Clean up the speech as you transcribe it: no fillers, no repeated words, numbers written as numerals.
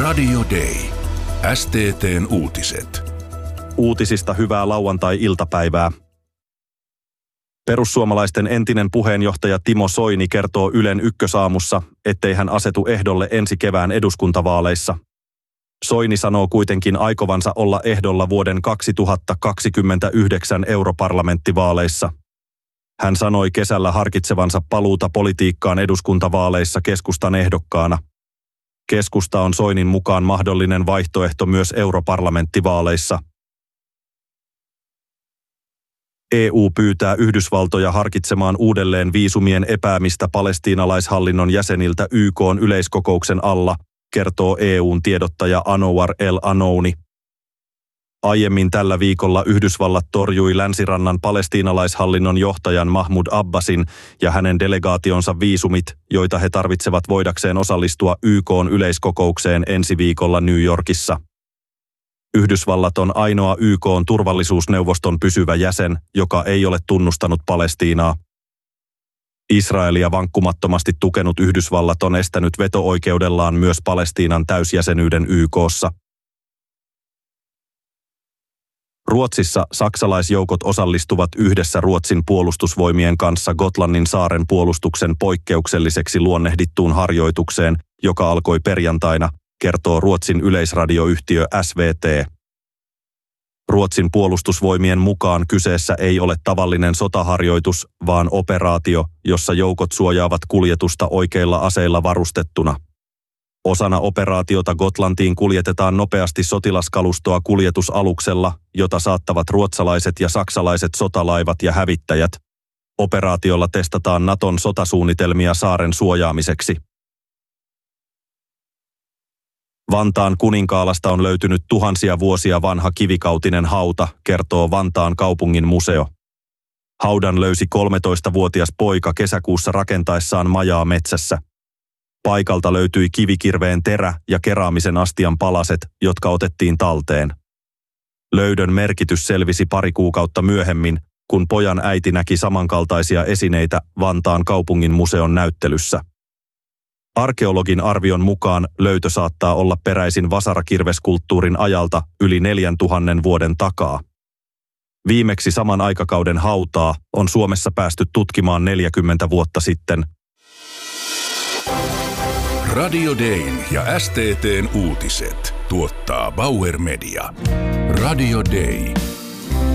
Radio Day. STT:n uutiset. Uutisista hyvää lauantai-iltapäivää. Perussuomalaisten entinen puheenjohtaja Timo Soini kertoo Ylen Ykkösaamussa, ettei hän asetu ehdolle ensi kevään eduskuntavaaleissa. Soini sanoo kuitenkin aikovansa olla ehdolla vuoden 2029 europarlamenttivaaleissa. Hän sanoi kesällä harkitsevansa paluuta politiikkaan eduskuntavaaleissa keskustan ehdokkaana. Keskusta on Soinin mukaan mahdollinen vaihtoehto myös europarlamenttivaaleissa. EU pyytää Yhdysvaltoja harkitsemaan uudelleen viisumien epäämistä palestiinalaishallinnon jäseniltä YK:n yleiskokouksen alla, kertoo EU:n tiedottaja Anouar El Anouni. Aiemmin tällä viikolla Yhdysvallat torjui Länsirannan palestiinalaishallinnon johtajan Mahmoud Abbasin ja hänen delegaationsa viisumit, joita he tarvitsevat voidakseen osallistua YK:n yleiskokoukseen ensi viikolla New Yorkissa. Yhdysvallat on ainoa YK:n turvallisuusneuvoston pysyvä jäsen, joka ei ole tunnustanut Palestiinaa. Israelia vankkumattomasti tukenut Yhdysvallat on estänyt veto-oikeudellaan myös Palestiinan täysjäsenyyden YK:ssa. Ruotsissa saksalaisjoukot osallistuvat yhdessä Ruotsin puolustusvoimien kanssa Gotlannin saaren puolustuksen poikkeukselliseksi luonnehdittuun harjoitukseen, joka alkoi perjantaina, kertoo Ruotsin yleisradioyhtiö SVT. Ruotsin puolustusvoimien mukaan kyseessä ei ole tavallinen sotaharjoitus, vaan operaatio, jossa joukot suojaavat kuljetusta oikeilla aseilla varustettuna. Osana operaatiota Gotlantiin kuljetetaan nopeasti sotilaskalustoa kuljetusaluksella, jota saattavat ruotsalaiset ja saksalaiset sotalaivat ja hävittäjät. Operaatiolla testataan Naton sotasuunnitelmia saaren suojaamiseksi. Vantaan Kuninkaalasta on löytynyt tuhansia vuosia vanha kivikautinen hauta, kertoo Vantaan kaupungin museo. Haudan löysi 13-vuotias poika kesäkuussa rakentaessaan majaa metsässä. Paikalta löytyi kivikirveen terä ja keraamisen astian palaset, jotka otettiin talteen. Löydön merkitys selvisi pari kuukautta myöhemmin, kun pojan äiti näki samankaltaisia esineitä Vantaan kaupungin museon näyttelyssä. Arkeologin arvion mukaan löytö saattaa olla peräisin vasarakirveskulttuurin ajalta yli 4000 vuoden takaa. Viimeksi saman aikakauden hautaa on Suomessa päästy tutkimaan 40 vuotta sitten. Radio Dayn ja STT:n uutiset tuottaa Bauer Media. Radio Day.